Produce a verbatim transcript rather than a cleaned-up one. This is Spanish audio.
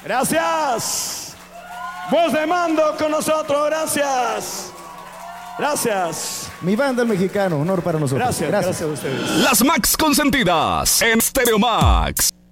Gracias. Voz de mando con nosotros, gracias. Gracias. Mi banda el mexicano, honor para nosotros. Gracias, gracias, gracias a ustedes. Las Max consentidas en Stereo Max.